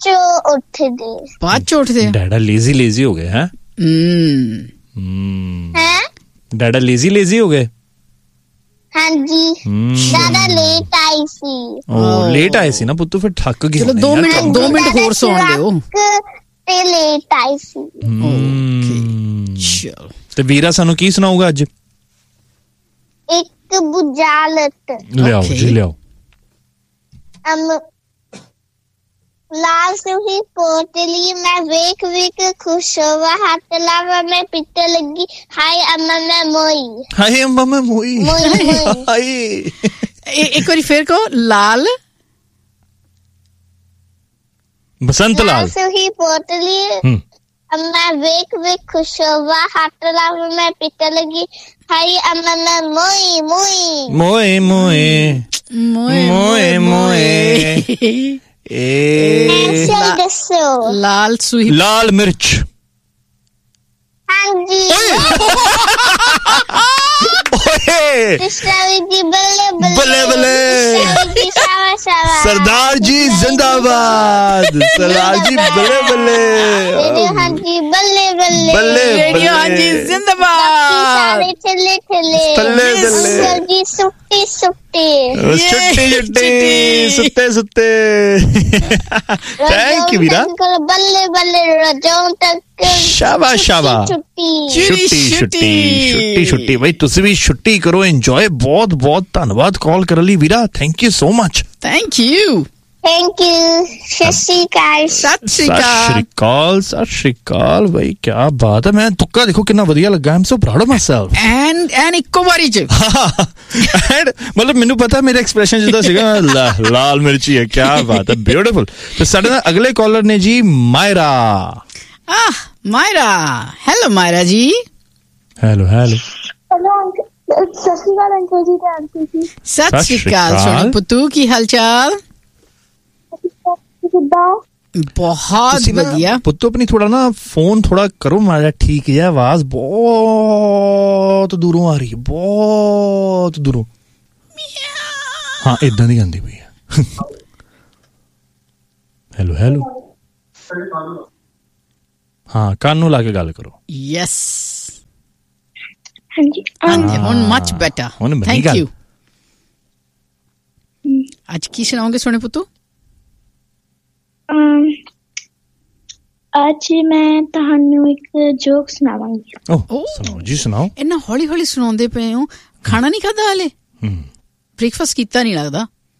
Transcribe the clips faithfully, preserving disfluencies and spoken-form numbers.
चो उठदे बाद चो उठदे डैडा लेजी लेजी हो गए हैं हम्म हैं डैडा लेजी लेजी हो गए हाँ जी ज्यादा लेट आई सी ओ लेट आए सी ना पुत्तू फिर थक गए चलो दो मिनट दो मिनट होर सौण दियो ते लेट आई सी ओके चलो ते वीरा सानू की सुनाऊगा आज एक बुझालत ले आओ जी ले आओ अम लाल सुही पोटली मैं वेख वेख खुश हुआ हाथ लावा मैं पिट लगी हाय अम्मा मैं मोई हाय अम्मा मैं मोई हाय एक बार फिर को लाल बसंत लाल लाल सुही पोटली अम्मा वेख वेख खुश हुआ हाथ लावा मैं पिट लगी हाय अम्मा मैं मोई मोई मोए मोए मोए मोए मोए ऐसे दसो लाल सुही लाल मिर्च हाँ जी जी बल्ले बल्ले बल्ले सरदार जी जिंदाबाद सरदार जी बल्ले बल्ले हाँ जी बल्ले बल्ले बल्ले हाँ जी जिंदाबाद ठल्ले ठल्ले बल्ले बल्ले जी सुट्टी सुट्टी छुट्टी छुट्टी सुत्ते सुत्ते थैंक यू वीरा बल्ले बल्ले रजों तक शाबाश शाबाश छुट्टी छुट्टी छुट्टी छुट्टी छुट्टी भाई तुसी भी छुट्टी करो एंजॉय बहुत बहुत धन्यवाद कॉल कर ली वीरा thank you so much thank you thank you सत श्री अकाल सत श्री सत श्री अकाल सत श्री अकाल भाई क्या बात है मैं तुक्का देखो कितना ਵਧੀਆ ਲੱਗਾ I am so proud of my self and and ਇੱਕੋ ਵਾਰੀ ਚ एंड मतलब ਮੈਨੂੰ ਪਤਾ ਮੇਰਾ ਐਕਸਪ੍ਰੈਸ਼ਨ ਜਿੱਦਾਂ ਸੀਗਾ ਲਾਲ ਮਿਰਚੀ ਹੈ ਕੀ ਬਾਤ ਹੈ ਬਿਊਟੀਫੁਲ ਤੇ ਸਾਡੇ ਨਾਲ ਅਗਲੇ ਕਾਲਰ ਨੇ ਜੀ ਮਾਇਰਾ ਆਹ ਮਾਇਰਾ ਹੈਲੋ ਮਾਇਰਾ ਜੀ ਹੈਲੋ ਹੈਲੋ ਸਤਿ ਸ਼੍ਰੀ ਅਕਾਲ ਅੰਕਲ ਜੀ ਤੇ ਆਂਟੀ ਜੀ ਸਤਿ ਸ਼੍ਰੀ ਅਕਾਲ ਸੋਹਣੇ ਪੁੱਤੂ ਕੀ ਹਾਲ ਚਾਲ बहुत बढ़िया पुत्तो अपनी थोड़ा ना फोन थोड़ा करो मारा ठीक है आवाज बहुत दूरों आ रही है बहुत दूरों हाँ इदां दी आंदी पई है हेलो हेलो हाँ कान नू ला के गल करो यस हाँ जी हुन मच बेटर थैंक यू आज की सुनाओगे सोने पुत्तू ਅੱਜ ਮੈਂ ਤੁਹਾਨੂੰ ਇੱਕ ਜੋਕ ਸੁਣਾਵਾਂਗੀ ਓਹ ਸੁਣਾਓ ਜੀ ਸੁਣਾਓ ਇੰਨਾ ਹੌਲੀ ਹੌਲੀ ਸੁਣਾਉਂਦੇ ਪਏ ਹੋ ਖਾਣਾ ਨਹੀਂ ਖਾਦਾ ਹਲੇ ਹਮ ਬ੍ਰੇਕਫਾਸਟ ਕੀਤਾ ਨਹੀਂ ਲੱਗਦਾ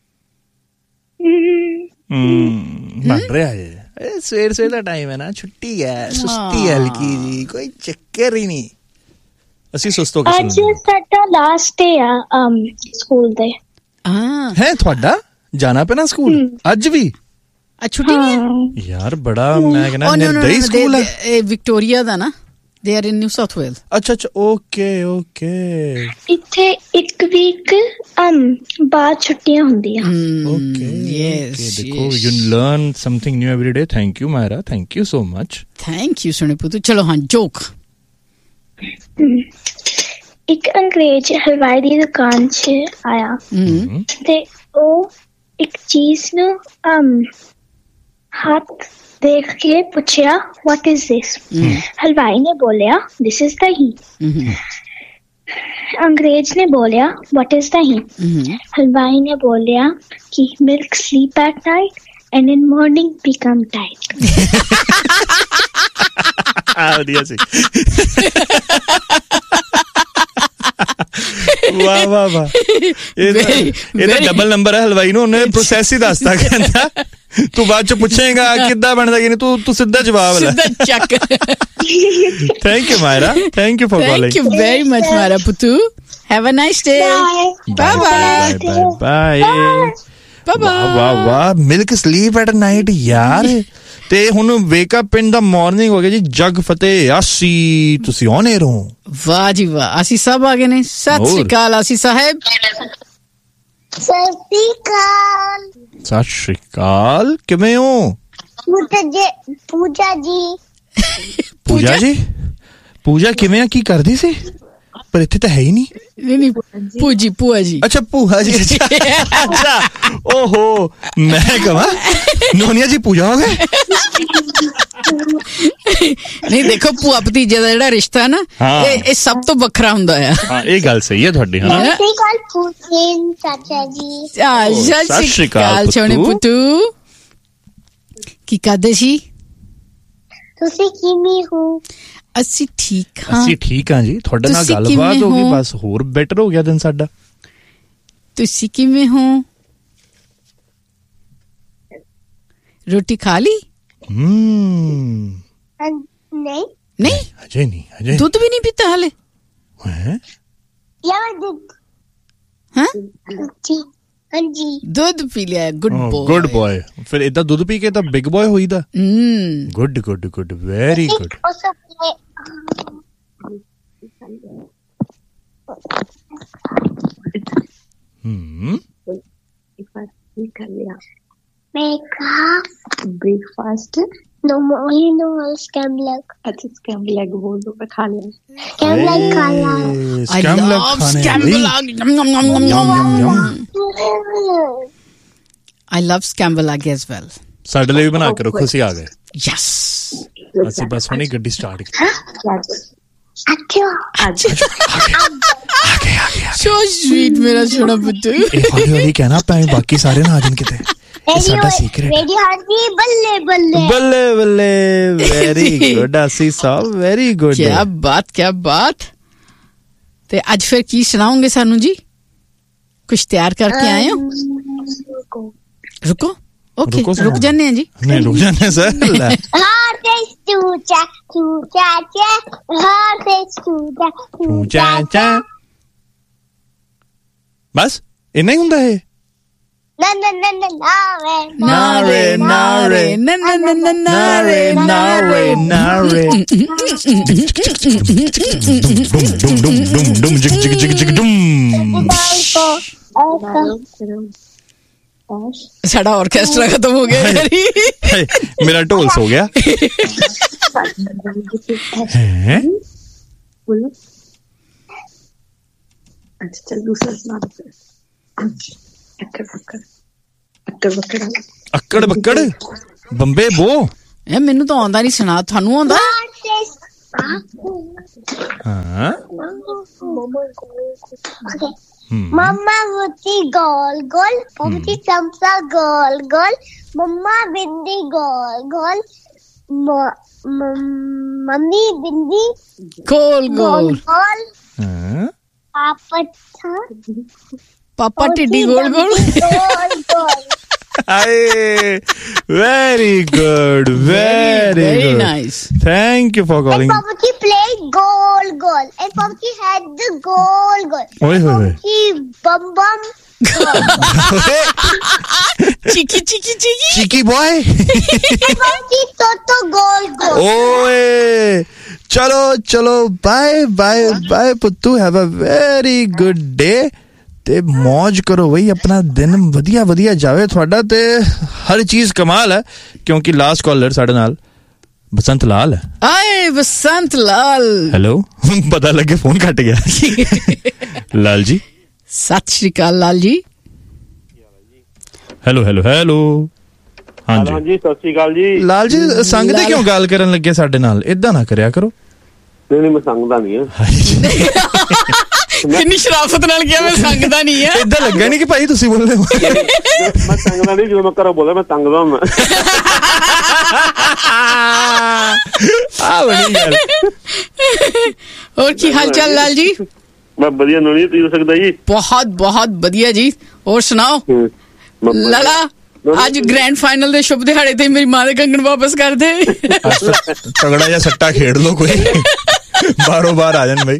ਹਮ ਬਣ ਰਿਹਾ ਹੈ ਇਹ ਸਵੇਰ ਸਵੇਰ ਦਾ ਟਾਈਮ ਹੈ ਨਾ ਛੁੱਟੀ ਹੈ ਸੁਸਤੀ ਹਲਕੀ ਜੀ ਕੋਈ ਚੱਕਰ ਹੀ ਨਹੀਂ ਅਸੀਂ ਸੁਸਤੋ ਕੇ ਅੱਜ ਸਾਡਾ ਲਾਸਟ ਡੇ ਆ ਸਕੂਲ ਦੇ ਹਾਂ ਹੈ ਤੁਹਾਡਾ ਜਾਣਾ ਪੈਣਾ ਸਕੂਲ ਅੱਜ ਵੀ ਆ ਛੁੱਟੀ ਨਹੀਂ ਯਾਰ ਬੜਾ ਮੈਂ ਕਹਿੰਦਾ ਨਿਰਦਈ ਸਕੂਲ ਹੈ ਇਹ ਵਿਕਟੋਰੀਆ ਦਾ ਨਾ they are in new south Wales ਅੱਛਾ ਅੱਛਾ ਓਕੇ ਓਕੇ ਇੱਥੇ ਇੱਕ ਵੀਕ ਅਮ ਬਾਅਦ ਛੁੱਟੀਆਂ ਹੁੰਦੀਆਂ ਓਕੇ ਯੈਸ ਦੇਖੋ you learn something new every day thank you ਮਾਇਰਾ thank you so much thank you ਸੋਨੇ ਪੁੱਤੂ ਚਲੋ ਹਾਂ ਜੋਕ ਇੱਕ ਅੰਗਰੇਜ਼ ਹਲਵਾਈ ਦੀ ਦੁਕਾਨ 'ਚ ਆਇਆ ਤੇ ਉਹ ਇੱਕ ਚੀਜ਼ ਨੂੰ ਅਮ हाथ देख के पूछा व्हाट इज दिस हलवाई ने बोलिया दिस इज दही अंग्रेज ने बोलिया व्हाट इज दही हलवाई ने बोलिया कि milk sleep at night and in morning become tight ਵਧੀਆ ਸੀ ਵਾਹ ਵਾਹ ਵਾਹ ਇਹ ਤਾਂ ਡਬਲ ਨੰਬਰ ਹੈ ਹਲਵਾਈ ਨੂੰ ਉਹਨੇ ਪ੍ਰੋਸੈਸ ਹੀ ਦੱਸਤਾ ਕਹਿੰਦਾ ਤੂੰ ਬਾਅਦ ਚ ਪੁੱਛੇਗਾ ਕਿੱਦਾਂ ਬਣਦਾ ਕਿ ਨਹੀਂ ਤੂੰ ਤੂੰ ਸਿੱਧਾ ਜਵਾਬ ਲੈ ਸਿੱਧਾ ਚੱਕ thank you ਮਾਇਰਾ thank you for calling thank you very much ਮਾਇਰਾ ਪੁੱਤੂ have a nice day by bye bye bye ਵਾਹ ਵਾਹ ਵਾਹ ਮਿਲਕ ਸਲੀਪ ਐਟ ਨਾਈਟ ਯਾਰ ਤੇ ਹੁਣ ਵੇਕ ਅਪ ਇਨ ਦਾ ਮਾਰਨਿੰਗ ਹੋ ਗਿਆ ਜੀ ਜਗ ਫਤਿਹ ਆਸੀ ਤੁਸੀਂ ਔਨ 에ਅਰ ਹੋ ਵਾਹ ਜੀ ਵਾਹ ਅਸੀਂ ਸਭ ਆ ਗਏ ਨੇ ਸਤਿ ਸ਼੍ਰੀ ਅਕਾਲ ਆਸੀ ਸਾਹਿਬ ਸਤਿ ਸ਼੍ਰੀ ਅਕਾਲ ਸਤਿ ਸ਼੍ਰੀ ਅਕਾਲ ਕਿਵੇਂ ਹੋ ਪੂਜਾ ਜੀ ਪੂਜਾ ਜੀ ਪੂਜਾ ਜੀ ਪੂਜਾ ਕਿਵੇਂ ਆ ਕੀ ਕਰਦੀ ਸੀ ਪਰ ਇੱਥੇ ਤਾਂ ਹੈ ਹੀ ਨਹੀਂ। ਨਹੀਂ ਨਹੀਂ ਭੂਜੀ ਭੂਆ ਜੀ। ਅੱਛਾ ਭੂਆ ਜੀ। ਅੱਛਾ ਅੱਛਾ ਓਹੋ ਮੈਂ ਕਹਾਂ ਨੋਨੀਆ ਜੀ ਪੂਜਾ ਹੋ ਗਏ। ਨਹੀਂ ਦੇਖੋ ਭੂਆ ਭਤੀਜੇ ਦਾ ਜਿਹੜਾ ਰਿਸ਼ਤਾ ਨਾ ਇਹ ਇਹ ਸਭ ਤੋਂ ਵੱਖਰਾ ਹੁੰਦਾ ਆ। ਹਾਂ ਇਹ ਗੱਲ ਸਹੀ ਹੈ ਤੁਹਾਡੀ। ਹਾਂ ਚਾਚਾ ਜੀ ਸਤਿ ਸ਼੍ਰੀ ਅਕਾਲ ਸੋਹਣੇ ਪੁੱਤੂ। ਕੀ ਕਰਦੇ ਸੀ? ਤੁਸੀਂ ਕਿਵੇਂ ਹੋ? ਅਸੀਂ ਠੀਕ ਹਾਂ। ਅਸੀਂ ਠੀਕ ਹਾਂ ਜੀ। ਤੁਹਾਡੇ ਨਾਲ ਗੱਲਬਾਤ ਹੋ ਗਈ ਬਸ ਹੋਰ ਬੈਟਰ ਹੋ ਗਿਆ ਦਿਨ ਸਾਡਾ। ਤੁਸੀਂ ਕਿਵੇਂ ਹੋ? ਰੋਟੀ ਖਾ ਲਈ? ਹਮ ਨਹੀਂ ਨਹੀਂ ਅਜੇ ਨਹੀਂ ਅਜੇ ਦੁੱਧ ਵੀ ਨਹੀਂ ਪੀਤਾ ਹਾਲੇ? ਹੈ ਯਾਰ ਦੁੱਧ ਹਾਂ ਜੀ ਹਾਂਜੀ ਦੁੱਧ ਪੀ ਲਿਆ। Good boy good boy. ਫਿਰ ਇਦਾਂ ਦੁੱਧ ਪੀ ਕੇ ਤਾਂ ਬਿਗ ਬॉय ਹੋਈਦਾ। ਹਮ good good good very good. ਹਮ मैं कहा ब्रेकफास्ट नो मोही नो स्कैम लग। अच्छा स्कैम लग बोल दो मैं खा लिया। स्कैम लग खा लिया। स्कैम लग खाने I love scrambled egg as well. ਸਾਡੇ ਲਈ ਵੀ ਬਣਾ ਕੇ ਰੱਖੋ ਅਸੀਂ ਆ ਗਏ। Yes ਅਸੀਂ ਬਸ ਹੁਣੇ ਗੱਡੀ ਸਟਾਰਟ ਕੀਤੀ। अच्छा ਆ ਗਏ ਆ ਗਏ। So sweet ਮੇਰਾ ਸੋਹਣਾ ਪੁੱਤ। ਇਹ ਹੌਲੀ ਹੌਲੀ ਕਹਿਣਾ ਭਾਵੇਂ ਬਾਕੀ ਸਾਰੇ ਨਾ ਆ ਜਾਣ ਕਿਤੇ। ਸਾਡਾ ਸੀਕ੍ਰੇਟ रेडी हाजी बल्ले बल्ले ਬੱਲੇ ਬੱਲੇ ਵੈਰੀ ਗੁੱਡ। ਅਸੀਂ ਸਭ ਵੈਰੀ ਗੁੱਡ। ਕੀ ਬਾਤ ਕੀ ਬਾਤ। ਤੇ ਅੱਜ ਫਿਰ ਕੀ ਸੁਣਾਓਗੇ ਸਾਨੂੰ ਜੀ? ਕੁਛ ਤਿਆਰ ਕਰਕੇ ਆਏ ਹੋ? ਰੁਕੋ ਓਕੇ ਰੁਕ ਜਾਂਦੇ ਆ ਜੀ। ਨਹੀਂ ਰੁਕ ਜਾਂਦੇ ਸਰ। हार से चूचा चूचा चा हार से चूचा चूचा चा। ਬਸ ਇੰਨਾ ਹੀ ਹੁੰਦਾ ਹੈ। ना ना ना ना नारे ਨਾਰੇ ਨਾਰੇ ਨਾ ਨਾ ਨਾ ਨਾ ਨਾਰੇ ਨਾਰੇ ਨਾਰੇ ਡੁਮ ਡੁਮ ਡੁਮ ਡੁਮ ਜਿਗ ਜਿਗ ਜਿਗ ਜਿਗ ਡੁਮ। ਸਾਡਾ ਆਰਕੈਸਟਰਾ ਖਤਮ ਹੋ ਗਿਆ ਯਾਰੀ। ਮੇਰਾ ਢੋਲ ਸੋ ਗਿਆ। ਹੈ अच्छा चल दूसरा सुना दो। अक्कड़ बक्कड़ अक्कड़ बक्कड़ ਅੱਕੜ ਬੱਕੜ ਬੰਬੇ ਬੋ। ਇਹ ਮੈਨੂੰ ਤਾਂ ਆਉਂਦਾ ਨਹੀਂ ਸੁਣਾ। ਤੁਹਾਨੂੰ ਆਉਂਦਾ? ਹਾਂ मम्मा होती गोल गोल मम्मी चमचा गोल गोल मम्मा बिंदी गोल गोल मम्मी बिंदी ਗੋਲ गोल ਗੋਲ। गोल ਹਾਂ पापा था ਪਾਪਾ ਢਿੱਡੀ ਗੋਲ ਗੋਲ। गोल गोल Aye, very good, very, very good. nice. Thank you for and calling. Papaji played goal goal and Papaji had the goal goal. Oi, oi, oi. Papaji bum bum. Cheeky cheeky cheeky. Cheeky boy. And Papaji toto goal goal. Oye, chalo, chalo, bye, bye, bye, Puttu. Have a very good day. ਤੇ ਮੌਜ ਕਰੋ ਬਈ। ਆਪਣਾ ਦਿਨ ਵਧੀਆ ਵਧੀਆ ਜਾਵੇ ਤੁਹਾਡਾ ਤੇ ਹਰ ਚੀਜ਼ ਕਮਾਲ ਹੈ ਕਿਉਂਕਿ ਲਾਸਟ ਕਾਲਰ ਸਾਡੇ ਨਾਲ ਬਸੰਤ ਲਾਲ ਹੈ। ਆਏ ਬਸੰਤ ਲਾਲ। ਹੈਲੋ ਪਤਾ ਲੱਗੇ ਫੋਨ ਕੱਟ ਗਿਆ। ਲਾਲ ਜੀ ਸਤਿ ਸ਼੍ਰੀ ਅਕਾਲ Lal ji. Hello hello hello. ਹਾਂਜੀ ਹਾਂਜੀ ਸਤਿ ਸ਼੍ਰੀ ਅਕਾਲ ਜੀ। ਲਾਲ ਜੀ ਸੰਗ ਤੇ ਕਿਉਂ ਗੱਲ ਕਰਨ ਲੱਗੇ ਸਾਡੇ ਨਾਲ? ਏਦਾਂ ਨਾ ਕਰਿਆ ਕਰੋ। ਨਹੀਂ ਨਹੀਂ ਮੈਂ ਸੰਗਦਾ ਨਹੀਂ ਆ। ਕਿੰਨੀ ਸ਼ਰਾਫਤ ਨਾਲ ਕਿਹਾ ਮੈਂ ਸੰਗਦਾ ਨਹੀਂ ਆ। ਏਦਾਂ ਲੱਗਾ ਨਹੀਂ ਕਿ ਭਾਈ ਤੁਸੀਂ ਬੋਲਦੇ ਹੋ। ਮੈਂ ਸੰਗਦਾ ਨਹੀਂ ਜਦੋਂ ਮੈਂ ਘਰੋਂ ਬੋਲਦਾ ਮੈਂ ਤੰਗਦਾ ਮੈਂ। ਆ ਬੜੀ ਗੱਲ। ਹੋਰ ਕੀ ਹਾਲ ਚਾਲ ਲਾਲ ਜੀ? ਮੈਂ ਵਧੀਆ ਨੋਨੀ ਤੁਸੀਂ ਸਕਦਾ ਜੀ? ਬਹੁਤ ਬਹੁਤ ਵਧੀਆ ਜੀ। ਹੋਰ ਸੁਣਾਓ ਲਾਲਾ? ਅੱਜ ਗ੍ਰੈਂਡ ਫਾਈਨਲ ਦੇ ਸ਼ੁਭ ਦਿਹਾੜੇ ਤੇ ਮੇਰੀ ਮਾਂ ਦੇ ਕੰਗਣ ਵਾਪਸ ਕਰ ਦੇ। ਤਗੜਾ ਜਿਹਾ ਸੱਟਾ ਖੇਡ ਲੋ ਕੋਈ। ਬਾਰੋ ਬਾਰ ਆ ਜਾਣ ਬਈ।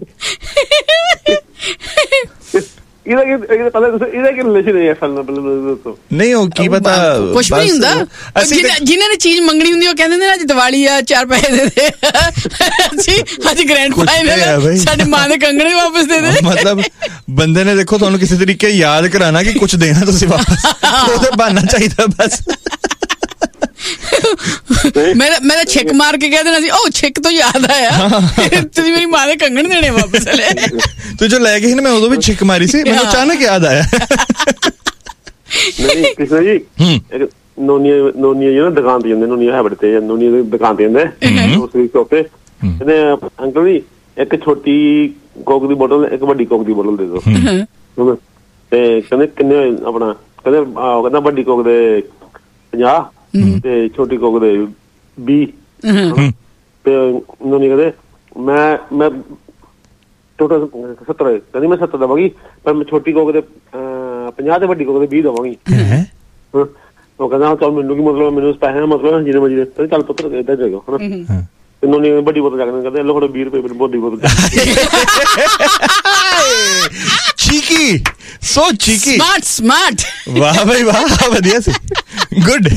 ਇਹਦਾ ਕੀ ਇਹਦਾ ਪਹਿਲਾਂ ਤੁਸੀਂ ਇਹਦਾ ਕੀ ਰਿਲੇਸ਼ਨ ਹੈ ਅਸਲ ਨਾਲ ਪਹਿਲਾਂ ਦੱਸੋ। ਨਹੀਂ ਉਹ ਕੀ ਪਤਾ ਕੁਛ ਵੀ ਹੁੰਦਾ। ਜਿਨ੍ਹਾਂ ਨੇ ਚੀਜ਼ ਮੰਗਣੀ ਹੁੰਦੀ ਉਹ ਕਹਿੰਦੇ ਨੇ ਅੱਜ ਦੀਵਾਲੀ ਆ ਚਾਰ ਪੈਸੇ ਦੇ ਦੇ। ਅਸੀਂ ਅੱਜ ਗ੍ਰੈਂਡ ਫਾਈਨਲ ਸਾਡੇ ਮਾਂ ਦੇ ਕੰਗਣੇ ਵਾਪਸ ਦੇ ਦੇ। ਮਤਲਬ ਬੰਦੇ ਨੇ ਦੇਖੋ ਤੁਹਾਨੂੰ ਕਿਸੇ ਤਰੀਕੇ ਯਾਦ ਕਰਾਣਾ ਕਿ ਕੁਛ ਦੇਣਾ ਤੁਸੀਂ ਵਾਪਸ। ਉਹ ਤਾਂ ਬਹਾਨਾ ਚਾਹੀਦਾ ਬਸ। ਮੈਂ ਮੈਂ ਤਾਂ ਛਿੱਕ ਮਾਰ ਕੇ ਕਹਿ ਦੇਣਾ ਸੀ, ਉਹ ਛਿੱਕ ਤੋਂ ਯਾਦ ਆਇਆ ਤੁਸੀਂ ਮੇਰੀ ਮਾਂ ਦੇ ਕੰਗਣ ਦੇਣੇ ਵਾਪਸ ਲੈ। ਤੂੰ ਜੋ ਲੈ ਗਈ ਸੀ ਨਾ, ਮੈਂ ਉਦੋਂ ਵੀ ਛਿੱਕ ਮਾਰੀ ਸੀ, ਮੈਨੂੰ ਅਚਾਨਕ ਯਾਦ ਆਇਆ। ਨਹੀਂ ਕ੍ਰਿਸ਼ਨ ਜੀ, ਨੋਨੀਆਂ ਨੋਨੀਆਂ ਜੀ ਨਾ ਦੁਕਾਨ ਤੇ ਜਾਂਦੇ, ਨੋਨੀਆਂ ਹੈਬਟ ਤੇ ਨੋਨੀਆਂ ਦੀ ਦੁਕਾਨ ਤੇ ਜਾਂਦੇ ਗਰੋਸਰੀ ਸ਼ੌਪ ਤੇ, ਕਹਿੰਦੇ ਅੰਕਲ ਜੀ ਇੱਕ ਛੋਟੀ ਕੋਕ ਦੀ ਬੋਤਲ, ਇੱਕ ਵੱਡੀ ਕੋਕ ਦੀ ਬੋਤਲ ਦੇ ਦਿਓ। ਤੇ ਕਹਿੰਦੇ ਕਿੰਨੇ ਆਪਣਾ, ਕਹਿੰਦੇ ਕਹਿੰਦਾ ਵੱਡੀ ਕੋਕ ਦੇ ਪੰਜਾਹ ਤੇ ਛੋਟੀ ਕੋਕ ਦੇ ਵੀਹ। ਤੇ ਨੋਨੀ ਕਹਿੰਦੇ ਮੈਂ ਮੈਂ ਟੋਟਲ ਸੱਤਰ, ਕਹਿੰਦੀ ਮੈਂ ਸੱਤਰ ਦੇਵਾਂਗੀ, ਪਰ ਮੈਂ ਛੋਟੀ ਕੋਕ ਦੇ ਪੰਜਾਹ ਤੇ ਵੱਡੀ ਕੋਕ ਦੇ ਵੀਹ ਦੇਵਾਂਗੀ। ਉਹ ਕਹਿੰਦਾ ਚੱਲ ਮੈਨੂੰ ਕੀ ਮਤਲਬ, ਮੈਨੂੰ ਪੈਸੇ ਦਾ ਮਤਲਬ ਜਿਹਨੇ ਮਰਜ਼ੀ ਦੇ, ਚੱਲ ਪੁੱਤਰ ਏਦਾਂ ਜਾਏਗਾ ਹਨਾ। ਤੇ ਨੋਨੀ ਵੱਡੀ ਬੋਤਲ ਜਾ ਕੇ ਕਹਿੰਦੇ ਲੋ ਫੜੋ ਵੀਹ ਰੁਪਏ ਵੱਡੀ ਬੋਤਲ। ਚੀਕੀ, ਸੋ ਚੀਕੀ, ਸਮਾਰਟ ਸਮਾਰਟ। ਵਾਹ ਬਈ ਵਾਹ, ਵਧੀਆ ਸੀ, ਗੁੱਡ।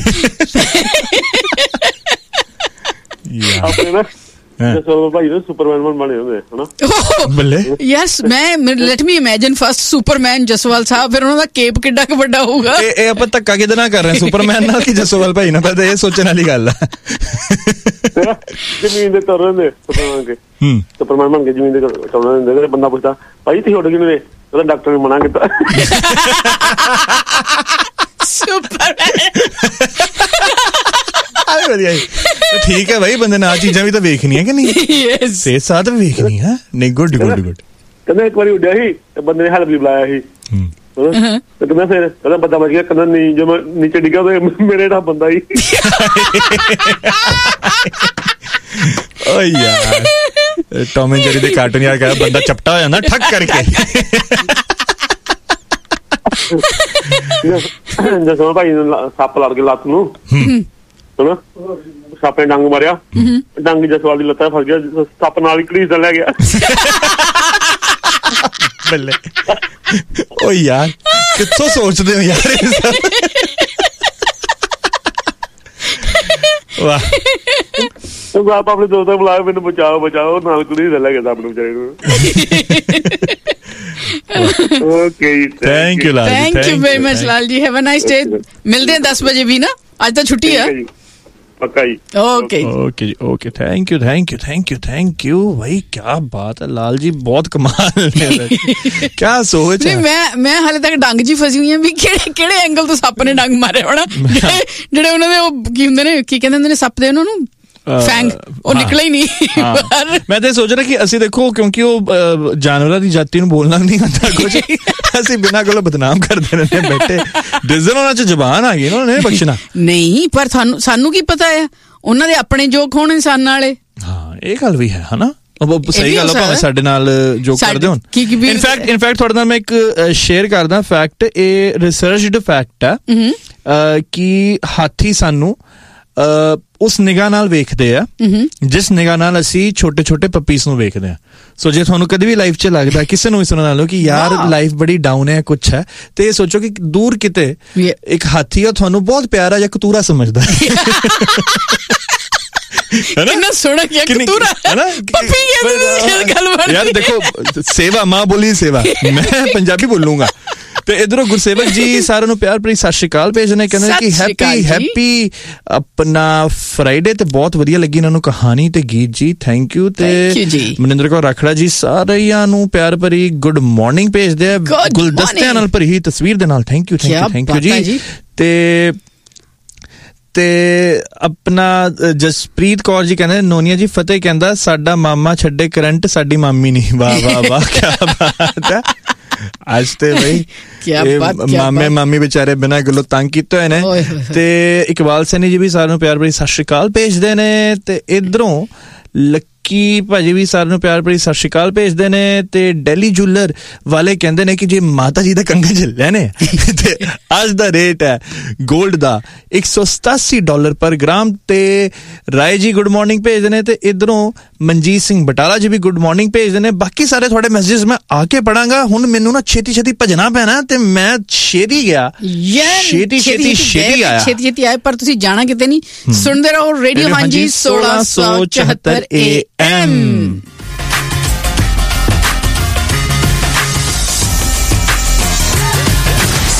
ਆਪਣੇ ਨਾ ਜਸਵਾਲ ਭਾਈ ਨੇ ਸੁਪਰਮੈਨ ਬਣੇ ਹੁੰਦੇ ਹਨਾ। ਬੱਲੇ ਯੈਸ, ਮੈਂ let me imagine first Superman Jaswal ਸਾਹਿਬ, ਫਿਰ ਉਹਨਾਂ ਦਾ ਕੇਪ ਕਿੱਡਾ ਕੁ ਵੱਡਾ ਹੋਊਗਾ। ਇਹ ਆਪਾਂ ਧੱਕਾ ਕਿਹਦੇ ਨਾਲ ਕਰ ਰਹੇ, ਸੁਪਰਮੈਨ ਨਾਲ ਕਿ ਜਸਵਾਲ ਭਾਈ ਨਾਲ? ਤਾਂ ਇਹ ਸੋਚਣ ਵਾਲੀ ਗੱਲ ਆ। ਜ਼ਮੀਨ ਦੇ ਤੁਰ ਰਹੇ ਸੁਪਰਮੈਨ ਕੇ, ਸੁਪਰਮੈਨ ਬਣ ਕੇ ਜ਼ਮੀਨ ਦੇ ਚੌੜਾ ਹੁੰਦੇ। ਬੰਦਾ ਪੁੱਛਦਾ ਭਾਈ ਤੁਸੀਂ ਉੱਡ ਕਿਵੇਂ? ਉਹਦਾ ਡਾਕਟਰ ਨੇ ਮਨਾ ਕੀਤਾ। ਵਧੀਆ ਠੀਕ ਹੈ ਭਾਈ, ਬੰਦੇ ਨੇ ਆ ਚੀਜ਼ਾਂ ਵੀ ਤਾਂ ਵੇਖਣੀਆਂ ਕਿ ਨਹੀਂ? ਸਿਹਤ ਸਾਥ ਵੀ ਵੇਖਣੀ ਹੈ। ਨਹੀਂ ਗੁੱਡ ਗੁੱਡ ਗੁੱਡ। ਕਹਿੰਦਾ ਇੱਕ ਵਾਰੀ ਉੱਡਿਆ ਸੀ ਤੇ ਬੰਦੇ ਨੇ ਹੈਲਪ ਲਈ ਬੁਲਾਇਆ ਸੀ, ਤੇ ਕਹਿੰਦਾ ਫਿਰ ਕਹਿੰਦਾ ਬੰਦਾ ਬਚ ਗਿਆ। ਕਹਿੰਦਾ ਨਹੀਂ, ਜਦੋਂ ਮੈਂ ਨੀਚੇ ਡਿੱਗਾ ਤੇ ਮੇਰੇ ਨਾਲ ਬੰਦਾ ਹੀ। ਓ ਯਾਰ ਟੌਮ ਐਂਡ ਜੈਰੀ ਦੇ ਕਾਰਟੂਨ ਯਾਰ, ਕਹਿੰਦਾ ਬੰਦਾ ਚਪਟਾ ਹੋ ਜਾਂਦਾ ਠੱਕ ਕਰਕੇ। ਜਸਵਾਲ ਭਾਈ ਨੂੰ ਸੱਪ ਲੜ ਕੇ ਲੱਤ ਨੂੰ ਹਨਾ, ਸੱਪ ਨੇ ਡੰਗ ਮਾਰਿਆ, ਡੰਗ ਜਸਵਾਲ ਦੀ ਲੱਤਾਂ ਫਸ ਗਿਆ, ਸੱਪ ਨਾਲ ਹੀ ਘੜੀਸਦਾ ਲੈ ਗਿਆ। ਬੱਲੇ ਓ ਯਾਰ, ਕਿੱਥੋਂ ਸੋਚਦੇ ਹੋ ਯਾਰ ਇਹ ਸਭ? ਵਾਹ, ਆਪ ਆਪਣੇ ਦੋਸਤਾਂ ਬੁਲਾਇਆ, ਮੈਨੂੰ ਬਚਾਓ ਬਚਾਓ, ਨਾਲ ਘੜੀਸਦਾ ਲੈ ਗਿਆ ਸੱਪ ਨੂੰ ਵਿਚਾਰੇ ਨੂੰ। Okay, thank you Lal ji, thank you very much Lal ji, have a nice day. ਮਿਲਦੇ ਹਾਂ ਦਸ ਵਜੇ ਵੀ ਨਾ, ਅੱਜ ਤਾਂ ਛੁੱਟੀ ਆ। ਪੱਕਾ ਜੀ, ਓਕੇ ਓਕੇ ਜੀ, okay. Thank you thank you thank you thank you ਭਾਈ, ਕਿਆ ਬਾਤ ਹੈ ਲਾਲ ਜੀ, ਬਹੁਤ ਕਮਾਲ ਨੇ। ਕਿਆ ਸੋਚ ਹੈ। ਮੈਂ ਮੈਂ ਹਾਲੇ ਤੱਕ ਡੰਗ ਜੀ ਫਸੀ ਹੋਈ ਹਾਂ ਵੀ ਕਿਹੜੇ ਕਿਹੜੇ ਐਂਗਲ ਤੋਂ ਸੱਪ ਨੇ ਡੰਗ ਮਾਰਿਆ ਹੋਣਾ। ਜਿਹੜੇ ਜਿਹੜੇ ਉਹਨਾਂ ਦੇ ਉਹ ਕੀ ਹੁੰਦੇ ਨੇ, ਕੀ ਕਹਿੰਦੇ ਹੁੰਦੇ ਨੇ ਸੱਪ ਦੇ ਉਹਨਾਂ ਨੂੰ, ਫੈਂਗ, ਉਹ ਨਿਕਲੇ ਹੀ ਨਹੀਂ। ਮੈਂ ਤਾਂ ਸੋਚ ਰਿਹਾ ਕਿ ਅਸੀਂ ਦੇਖੋ, ਕਿਉਂਕਿ ਉਹ ਜਾਨਵਰਾਂ ਦੀ ਜਾਤੀ ਨੂੰ ਬੋਲਣਾ ਨਹੀਂ ਆਉਂਦਾ ਕੁਝ, ਅਸੀਂ ਬਿਨਾਂ ਕੋਲੋਂ ਬਦਨਾਮ ਕਰਦੇ ਰਹਿੰਦੇ ਬੈਠੇ। ਡਿਜ਼ਨ ਉਹਨਾਂ ਚ ਜ਼ਬਾਨ ਆ ਗਈ, ਉਹਨਾਂ ਨੇ ਬਖਸ਼ਣਾ ਨਹੀਂ। ਪਰ ਸਾਨੂੰ ਸਾਨੂੰ ਕੀ ਪਤਾ ਹੈ, ਉਹਨਾਂ ਦੇ ਆਪਣੇ ਜੋਕ ਹੋਣ ਇਨਸਾਨਾਂ ਵਾਲੇ। ਹਾਂ, ਇਹ ਗੱਲ ਵੀ ਹੈ ਹਨਾ, ਸਹੀ ਗੱਲ ਆ। ਭਾਵੇਂ ਸਾਡੇ ਨਾਲ ਜੋਕ ਕਰਦੇ ਹੋਣ। ਇਨਫੈਕਟ ਇਨਫੈਕਟ ਤੁਹਾਡੇ ਨਾਲ ਮੈਂ ਇੱਕ ਸ਼ੇਅਰ ਕਰਦਾ ਫੈਕਟ, ਇਹ ਰਿਸਰਚਡ ਫੈਕਟ ਆ ਕਿ ਹਾਥੀ ਸਾਨੂੰ ਉਸ ਨਿਗਾਹ ਨਾਲ ਵੇਖਦੇ ਆ ਜਿਸ ਨਿਗਾਹ ਨਾਲ ਅਸੀਂ ਛੋਟੇ ਛੋਟੇ ਪੱਪੀਸ ਨੂੰ ਵੇਖਦੇ ਆ। ਸੋ ਜੇ ਤੁਹਾਨੂੰ ਕਦੇ ਵੀ ਲਾਈਫ 'ਚ ਲੱਗਦਾ ਕਿਸੇ ਨੂੰ ਵੀ ਸੁਣਨ ਨਾਲੋਂ ਕਿ ਯਾਰ ਲਾਈਫ ਬੜੀ ਡਾਊਨ ਹੈ, ਕੁਛ ਹੈ, ਤੇ ਇਹ ਸੋਚੋ ਕਿ ਦੂਰ ਕਿਤੇ ਇੱਕ ਹਾਥੀ ਆ ਤੁਹਾਨੂੰ ਬਹੁਤ ਪਿਆਰਾ ਜਾਂ ਕਤੂਰਾ ਸਮਝਦਾ। ਕਿੰਨਾ ਸੋਹਣਾ ਕਿਹਾ ਕਤੂਰਾ, ਪੱਪੀ ਕਹਿੰਦੇ। ਯਾਰ ਦੇਖੋ, ਸੇਵਾ ਮਾਂ ਬੋਲੀ ਸੇਵਾ, ਮੈਂ ਪੰਜਾਬੀ ਬੋਲੂੰਗਾ। ਤੇ ਇਧਰੋਂ ਗੁਰਸੇਵਕ ਜੀ ਸਾਰਿਆਂ ਨੂੰ ਪਿਆਰ ਭਰੀ ਸਤਿ ਸ਼੍ਰੀ ਅਕਾਲ ਭੇਜਣੇ, ਕਹਿੰਦੇ ਕਿ ਹੈਪੀ ਹੈਪੀ ਆਪਣਾ ਫਰਾਈਡੇ, ਤੇ ਬਹੁਤ ਵਧੀਆ ਲੱਗੀ ਇਹਨਾਂ ਨੂੰ ਕਹਾਣੀ ਤੇ ਗੀਤ ਜੀ, ਥੈਂਕ ਯੂ। ਤੇ ਮਨਿੰਦਰ ਕੌਰ ਰਾਖੜਾ ਜੀ ਸਾਰਿਆਂ ਨੂੰ ਪਿਆਰ ਭਰੀ ਗੁੱਡ ਮਾਰਨਿੰਗ ਭੇਜਦੇ ਆ, ਗੁਲਦਸਤਿਆਂ ਨਾਲ ਭਰੀ ਹੀ ਤਸਵੀਰ ਦੇ ਨਾਲ, thank you thank you thank you ਜੀ। ਤੇ ਤੇ ਆਪਣਾ ਜਸਪ੍ਰੀਤ ਕੌਰ ਜੀ ਕਹਿੰਦੇ ਨੋਨੀਆ ਜੀ ਫਤਿਹ ਕਹਿੰਦਾ ਸਾਡਾ ਮਾਮਾ ਛੱਡੇ ਕਰੰਟ, ਸਾਡੀ ਮਾਮੀ ਨਹੀਂ। ਵਾਹ ਵਾਹ ਵਾਹ, ਕਿਆ ਬਾਤ ਹੈ। ਅੱਜ ਤੇ ਬਈ ਮਾਮੇ ਮਾਮੀ ਵਿਚਾਰੇ ਬਿਨਾਂ ਗੱਲੋਂ ਤੰਗ ਕੀਤੇ ਹੋਏ ਨੇ। ਤੇ ਇਕਬਾਲ ਸੈਣੀ ਜੀ ਵੀ ਸਾਰਿਆਂ ਨੂੰ ਪਿਆਰ ਭਰੀ ਸਤਿ ਸ਼੍ਰੀ ਅਕਾਲ ਭੇਜਦੇ ਨੇ। ਤੇ ਇਧਰੋਂ ਲੱਕੀ ਭਾਜੀ ਵੀ ਸਾਰਿਆਂ ਨੂੰ ਪਿਆਰ ਭਰੀ ਸਤਿ ਸ਼੍ਰੀ ਅਕਾਲ ਭੇਜਦੇ ਨੇ। ਤੇ ਡੈਲੀ ਜੂਲਰ ਵਾਲੇ ਕਹਿੰਦੇ ਨੇ ਕਿ ਜੇ ਮਾਤਾ ਜੀ ਦਾ ਕੰਗਣ ਚੱਲਿਆ ਨੇ ਤੇ ਅੱਜ ਦਾ ਰੇਟ ਹੈ ਗੋਲਡ ਦਾ ਇੱਕ ਸੌ ਸਤਾਸੀ ਡਾਲਰ ਪਰ ਗ੍ਰਾਮ। ਤੇ ਰਾਏ ਜੀ ਗੁੱਡ ਮਾਰਨਿੰਗ ਭੇਜਦੇ ਨੇ। ਤੇ ਇਧਰੋਂ ਮਨਜੀਤ ਸਿੰਘ ਬਟਾਲਾ ਜੀ ਵੀ ਗੁੱਡ ਮਾਰਨਿੰਗ ਭੇਜਦੇ ਨੇ। ਬਾਕੀ ਸਾਰੇ ਤੁਹਾਡੇ ਮੈਸੇजेस ਮੈਂ ਆ ਕੇ ਪੜਾਂਗਾ। ਹੁਣ ਮੈਨੂੰ ਨਾ ਛੇਤੀ ਛੇਤੀ ਭਜਣਾ ਪੈਣਾ ਤੇ ਮੈਂ ਛੇਤੀ ਗਿਆ, ਛੇਤੀ ਛੇਤੀ ਛੇਤੀ ਆਇਆ ਛੇਤੀ ਛੇਤੀ ਆਇਆ। ਪਰ ਤੁਸੀਂ ਜਾਣਾ ਕਿਤੇ ਨਹੀਂ, ਸੁਣਦੇ ਰਹੋ ਰੇਡੀਓ ਹਾਂਜੀ ਸੋਲਾਂ ਸੌ ਚੁਹੱਤਰ A M.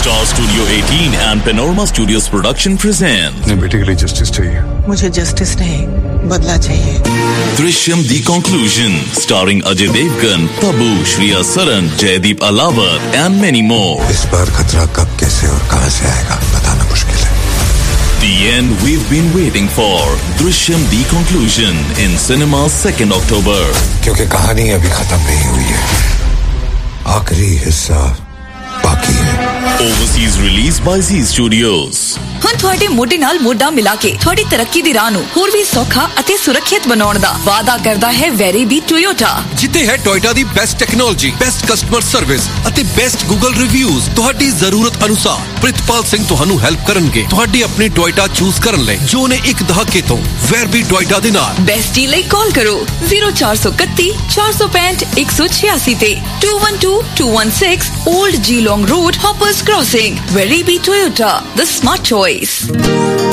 Star Studio eighteen and Panorama Studios production present. अपने बेटे के लिए जस्टिस चाहिए. मुझे जस्टिस नहीं, बदला चाहिए. Drishyam The Conclusion, starring Ajay Devgan, Tabu, Shriya Saran, Jaideep Alawar, and many more. इस बार खतरा कब, कैसे और कहां से आएगा बताना मुश्किल है. The end we've been waiting for. Drishyam The Conclusion in cinemas second October. क्योंकि कहानी अभी खत्म नहीं हुई है. आखिरी हिस्सा बाकी है. Overseas release by Zee Studios. ਹੁਣ ਤੁਹਾਡੇ ਮੋਢੇ ਨਾਲ ਮੋਢਾ ਮਿਲਾ ਕੇ ਤੁਹਾਡੀ ਤਰੱਕੀ ਦੀ ਰਾਹ ਨੂੰ ਹੋਰ ਵੀ ਸੌਖਾ ਅਤੇ ਸੁਰੱਖਿਅਤ ਬਣਾਉਣ ਦਾ ਵਾਅਦਾ ਕਰਦਾ ਹੈ ਵੈਰੀਬੀ ਟੋਯੋਟਾ. ਜਿੱਥੇ ਹੈ ਟੋਯੋਟਾ ਦੀ best technology, best customer service ਅਤੇ ਬੈਸਟ ਗੂਗਲ ਰਿਵਿਊਜ਼. ਤੁਹਾਡੀ ਜ਼ਰੂਰਤ ਅਨੁਸਾਰ ਪ੍ਰਿਤਪਾਲ ਸਿੰਘ ਤੁਹਾਨੂੰ ਹੈਲਪ ਕਰਨਗੇ ਤੁਹਾਡੀ ਆਪਣੀ ਟੋਯੋਟਾ ਚੂਜ਼ ਕਰਨ ਲਈ ਜੋ ਨੇ ਇੱਕ ਦਹਾਕੇ ਤੋਂ ਵੈਰਬੀ ਟੋਯੋਟਾ ਦੇ ਨਾਲ. ਬੈਸਟੀ ਲਈ ਕਾਲ ਕਰੋ zero four three one four four five one one six eight ਤੇ two one two two one six Old Geelong Road, Hoppers Crossing. Veribi Toyota, the smart choice.